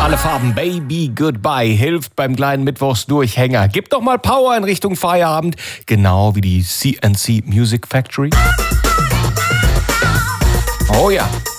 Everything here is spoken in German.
Alle Farben, Baby Goodbye, hilft beim kleinen Mittwochsdurchhänger. Gibt doch mal Power in Richtung Feierabend, genau wie die CNC Music Factory. Oh ja.